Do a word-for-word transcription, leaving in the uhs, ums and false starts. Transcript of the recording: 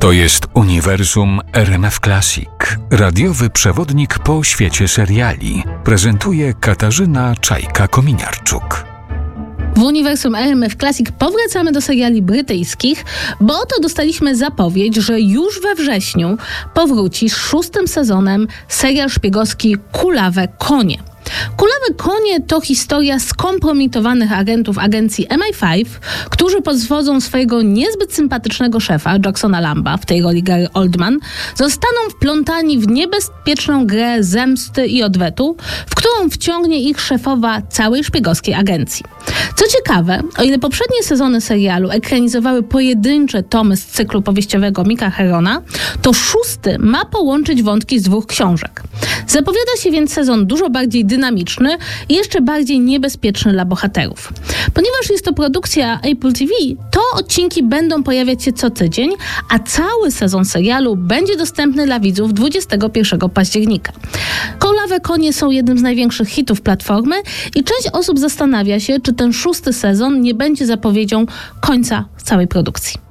To jest Uniwersum R M F Classic. Radiowy przewodnik po świecie seriali. Prezentuje Katarzyna Czajka-Kominiarczuk. W Uniwersum R M F Classic powracamy do seriali brytyjskich, bo oto dostaliśmy zapowiedź, że już we wrześniu powróci z szóstym sezonem serial szpiegowski Kulawe konie. Kulawe konie to historia skompromitowanych agentów agencji M I pięć, którzy pod wodzą swojego niezbyt sympatycznego szefa, Jacksona Lamba, w tej roli Gary Oldman, zostaną wplątani w niebezpieczną grę zemsty i odwetu, w którą wciągnie ich szefowa całej szpiegowskiej agencji. Co ciekawe, o ile poprzednie sezony serialu ekranizowały pojedyncze tomy z cyklu powieściowego Micka Herona, to szósty ma połączyć wątki z dwóch książek. Zapowiada się więc sezon dużo bardziej dynamiczny i jeszcze bardziej niebezpieczny dla bohaterów. Ponieważ jest to produkcja Apple T V, to odcinki będą pojawiać się co tydzień, a cały sezon serialu będzie dostępny dla widzów dwudziestego pierwszego października. Kulawe konie są jednym z największych hitów platformy i część osób zastanawia się, czy ten szósty sezon nie będzie zapowiedzią końca całej produkcji.